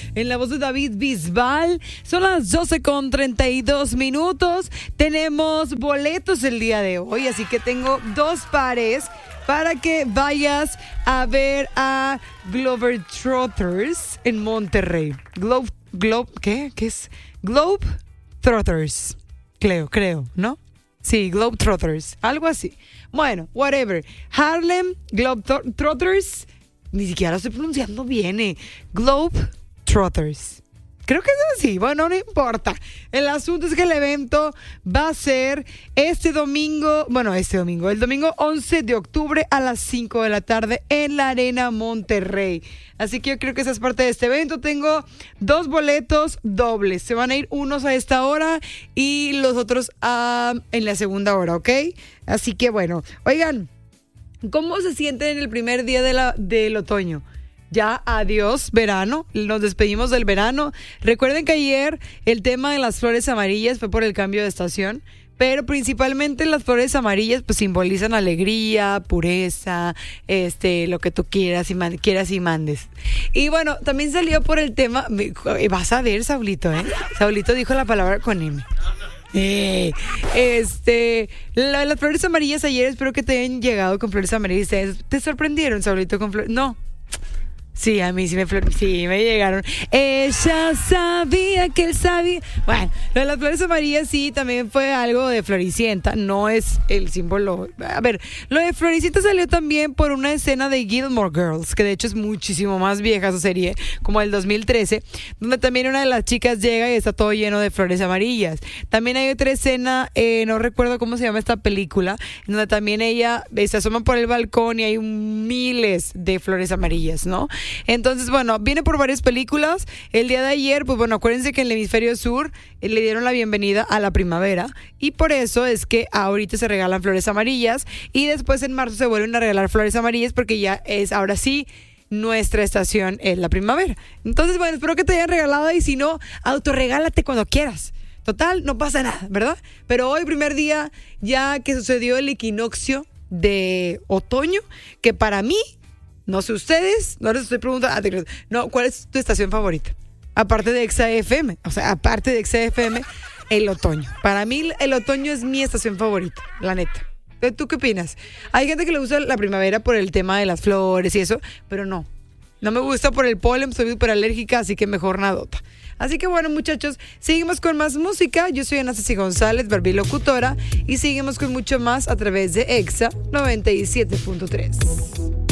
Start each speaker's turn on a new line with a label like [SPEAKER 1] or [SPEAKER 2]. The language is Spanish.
[SPEAKER 1] en la voz de David Bisbal. Son las 12:32. Tenemos boletos el día de hoy, así que tengo 2 pares para que vayas a ver a Globetrotters en Monterrey. ¿Qué? ¿Qué es? Globetrotters. Creo, ¿no? Sí, Globetrotters, algo así. Bueno, whatever. Harlem Globetrotters. Ni siquiera lo estoy pronunciando bien, Globetrotters. Creo que es así. Bueno, no importa. El asunto es que el evento va a ser el domingo 11 de octubre a las 5 de la tarde en la Arena Monterrey. Así que yo creo que esa es parte de este evento. Tengo 2 boletos dobles. Se van a ir unos a esta hora y los otros en la segunda hora, ¿ok? Así que bueno, oigan, ¿cómo se sienten en el primer día del otoño? Ya, adiós, verano. Nos despedimos del verano. Recuerden que ayer el tema de las flores amarillas fue por el cambio de estación, pero principalmente las flores amarillas pues simbolizan alegría, pureza, lo que tú quieras y mandes. Y bueno, también salió por el tema, vas a ver, Saulito, Saulito dijo la palabra con M. Las flores amarillas ayer, espero que te hayan llegado con flores amarillas. ¿Te sorprendieron, Saulito, con flores? No. Sí, a mí sí me llegaron. Ella sabía que él sabía. Bueno, lo de las flores amarillas sí también fue algo de Floricienta. No es el símbolo. A ver, lo de Floricienta salió también por una escena de Gilmore Girls, que de hecho es muchísimo más vieja esa serie, como el 2013, donde también una de las chicas llega y está todo lleno de flores amarillas. También hay otra escena, no recuerdo cómo se llama esta película, donde también ella se asoma por el balcón y hay miles de flores amarillas, ¿no? Entonces, bueno, viene por varias películas. El día de ayer, pues bueno, acuérdense que en el hemisferio sur le dieron la bienvenida a la primavera y por eso es que ahorita se regalan flores amarillas y después en marzo se vuelven a regalar flores amarillas porque ya es, ahora sí, nuestra estación es la primavera. Entonces, bueno, espero que te hayan regalado y si no, autorregálate cuando quieras. Total, no pasa nada, ¿verdad? Pero hoy, primer día, ya que sucedió el equinoccio de otoño, que para mí, no sé ustedes, no les estoy preguntando. No, ¿cuál es tu estación favorita? Aparte de Exa FM. O sea, aparte de Exa FM, el otoño. Para mí, el otoño es mi estación favorita, la neta. ¿Tú qué opinas? Hay gente que le gusta la primavera por el tema de las flores y eso, pero no. No me gusta por el polen, soy súper alérgica, así que mejor nadota. Así que bueno, muchachos, seguimos con más música. Yo soy Ana Ceci González, barbilocutora, y seguimos con mucho más a través de Exa 97.3.